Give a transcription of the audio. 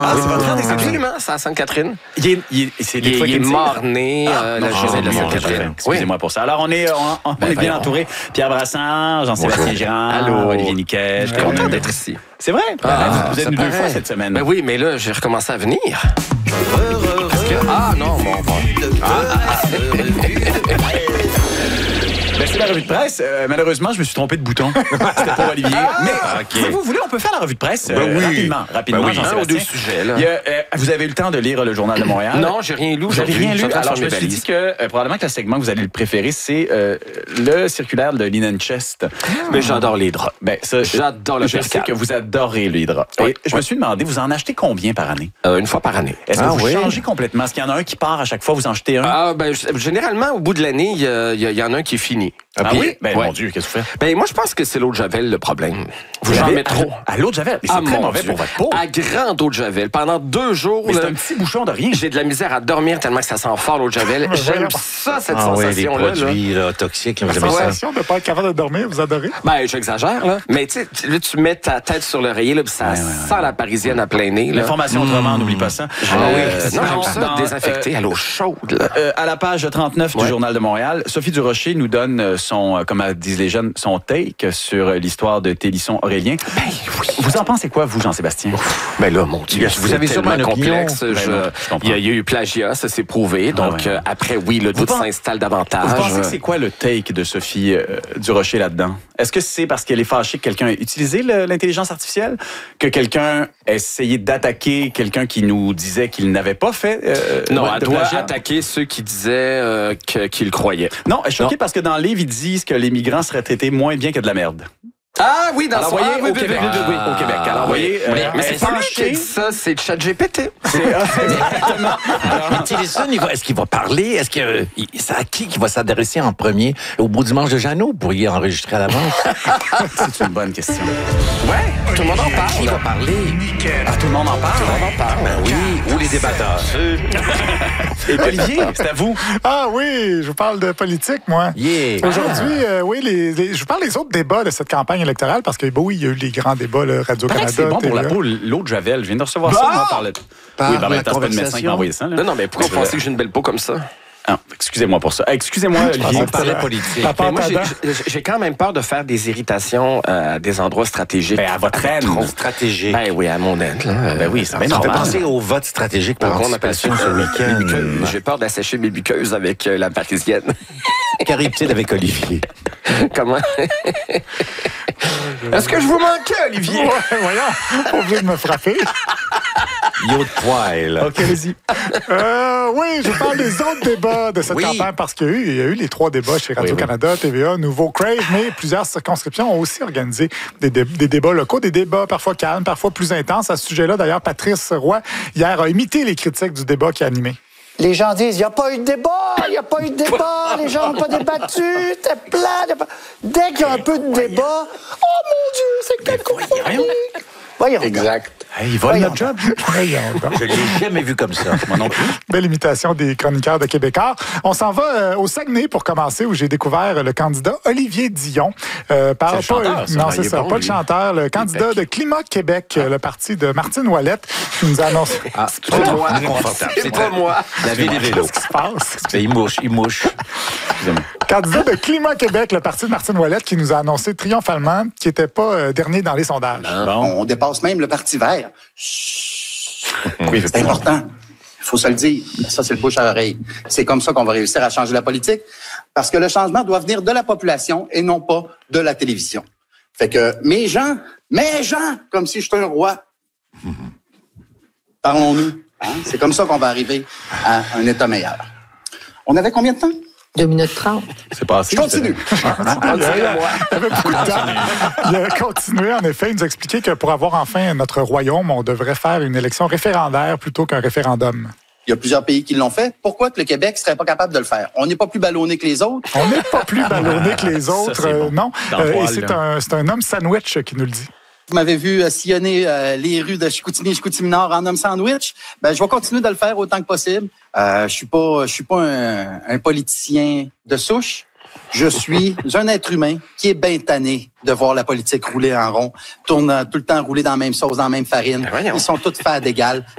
Ah, c'est votre frère des Sainte-Catherine? Absolument, c'est à Sainte-Catherine. Il est mort-né, la journée de la Sainte-Catherine. Excusez-moi pour ça. Alors, on est bien entouré. Pierre Brassard, Jean-Sébastien Girard, Allô. Olivier Niquette. Content d'être ici. C'est vrai? Vous êtes venu 2 fois cette semaine. Ben oui, mais là, j'ai recommencé à venir. Ah non, mon bon. Ben, c'est la revue de presse. Malheureusement, je me suis trompé de bouton. C'était pour Olivier. Mais si vous voulez, on peut faire la revue de presse rapidement. Ben oui, Jean-Sébastien. un ou deux sujets. Là. Vous avez eu le temps de lire le Journal de Montréal? Non, j'ai rien lu. Vous n'avez rien lu? Alors, je me suis dit que probablement que le segment que vous allez le préférer, c'est le circulaire de Linen Chest. Mais j'adore les draps. Ben, ça, j'adore le Je sais percal. que vous adorez les draps. Oui, Et je me suis demandé, vous en achetez combien par année? Une fois par année. Est-ce que vous changez complètement? Est-ce qu'il y en a un qui part à chaque fois, vous en jetez un? Ah, ben, généralement, au bout de l'année, il y en a un qui est fini. Ah oui? Ben, ouais. mon Dieu, qu'est-ce que vous faites? Ben, moi, je pense que c'est l'eau de Javel le problème. Vous en mettez trop. À l'eau de Javel? Mais c'est très mauvais pour votre peau. À grande eau de Javel. Pendant 2 jours, Mais c'est un petit bouchon de rien. j'ai de la misère à dormir tellement que ça sent fort l'eau de Javel. J'aime ça, cette sensation-là. Les produits toxiques. La sensation de ne pas être capable de dormir, vous adorez? Ben, j'exagère, là. Mais tu sais, là, tu mets ta tête sur l'oreiller, là, puis ça sent la parisienne à plein nez, là. L'information autrement, n'oublie pas ça. Non, j'aime ça, désinfecté à l'eau chaude, là. À la page 39 du Journal de Montréal, Sophie Durocher nous donne son, comme disent les jeunes, son take sur l'histoire de Télisson-Aurélien. Ben oui. Vous en pensez quoi, vous, Jean-Sébastien? Ben là, mon Dieu, Vous avez sûrement une complexe. opinion. Il y a eu plagiat, ça s'est prouvé. Donc, après, oui, le doute s'installe davantage. Vous pensez que c'est quoi le take de Sophie Durocher là-dedans? Est-ce que c'est parce qu'elle est fâchée que quelqu'un ait utilisé l'intelligence artificielle? Que quelqu'un a essayé d'attaquer quelqu'un qui nous disait qu'il n'avait pas fait non, de elle doit plagiat? attaquer ceux qui disaient qu'ils croyaient. Non, elle est choquée parce que dans le livre, ils disent que les migrants seraient traités moins bien que de la merde. Ah oui, dans Alors, son... voyez, oui, au Québec. oui. Au Québec. Alors, voyez, Mais c'est pas lui qui a dit ça, c'est ChatGPT. Exactement. Mais Tillerson, est-ce qu'il va parler? Est-ce que c'est à qui va s'adresser en premier? Au bout du manche de Jeannot, vous pourriez enregistrer à l'avance? C'est une bonne question. Ouais, tout le monde en parle. Qui va parler? Ah, tout le monde en parle? Tout le monde en parle. Ben oui, ou les débatteurs. Et Olivier, c'est à vous. Ah oui, je vous parle de politique, moi. Yeah. Aujourd'hui, je vous parle des autres débats de cette campagne électorale parce que, oui, il y a eu les grands débats, le Radio-Canada. C'est bon pour la TVA. peau, l'eau de Javel. Je viens de recevoir ça. On en parlait. Oui, ben, en même temps, c'est pas le médecin qui m'a envoyé ça. Là. Non, mais pourquoi vous pensez que j'ai une belle peau comme ça? Ah, excusez-moi pour ça. Excusez-moi, Olivier. On parlait politique. Mais moi, j'ai quand même peur de faire des irritations à des endroits stratégiques. Ben, à votre aide. Stratégique. Ben oui, à mon aide. Là. Ben oui, c'est bien Ça fait normal. penser au vote stratégique par Donc, on appelle ça anticipation ce week-end. J'ai peur d'assécher mes muqueuses avec la parisienne. Qu'arrive-t-il avec Olivier? Comment? Est-ce que je vous manquais, Olivier? Ouais, voyons, pas obligé de me frapper. Yo de poil. OK, allez-y. Oui, je parle des autres débats de cette campagne parce qu'il y a eu les 3 débats chez Radio-Canada, TVA, Nouveau Crave, mais plusieurs circonscriptions ont aussi organisé des débats locaux, des débats parfois calmes, parfois plus intenses. À ce sujet-là, d'ailleurs, Patrice Roy, hier, a imité les critiques du débat qui a animé. Les gens disent, il n'y a pas eu de débat, il n'y a pas eu de débat, les gens n'ont pas débattu, c'était plat. Dès qu'il y a un peu de débat, oh mon Dieu, c'est quelle conformité. Voyons. Exact. Hey, il vole notre job. Je l'ai jamais vu comme ça. Moi non plus. Belle imitation des chroniqueurs de Québécois. On s'en va au Saguenay pour commencer, où j'ai découvert le candidat Olivier Dion. C'est le chanteur, ça. Non, Il c'est est ça, bon, pas le lui. chanteur. Le candidat de Climat Québec, le parti de Martine Ouellette, qui nous a annoncé... C'est pas moi. C'est pas moi. La ville des vélos. Qu'est-ce qui se passe? Il mouche. Excusez-moi. Candidat de Climat Québec, le parti de Martine Ouellette, qui nous a annoncé triomphalement qu'il n'était pas dernier dans les sondages. Bon. On dépasse même le Parti vert. Oui, C'est important. Il faut se le dire. Ça, c'est le bouche à oreille. C'est comme ça qu'on va réussir à changer la politique. Parce que le changement doit venir de la population et non pas de la télévision. Fait que mes gens, comme si j'étais un roi. Parlons-nous. Hein? C'est comme ça qu'on va arriver à un État meilleur. On avait combien de temps? 2 minutes 30. C'est passé. Je continue. Il avait beaucoup de temps. Il a continué, en effet. Il nous a expliqué que pour avoir enfin notre royaume, on devrait faire une élection référendaire plutôt qu'un référendum. Il y a plusieurs pays qui l'ont fait. Pourquoi que le Québec serait pas capable de le faire? On n'est pas plus ballonné que les autres. On n'est pas plus ballonné que les autres, Ça, c'est bon. non. Dans le Et poil, c'est un homme sandwich qui nous le dit. Vous m'avez vu sillonner les rues de Chicoutimi-Nord en homme sandwich. Ben, je vais continuer de le faire autant que possible. Je suis pas un politicien de souche. Je suis un être humain qui est bien tanné de voir la politique rouler en rond, tourne tout le temps rouler dans la même sauce, dans la même farine. Ils sont tous faits d'égal.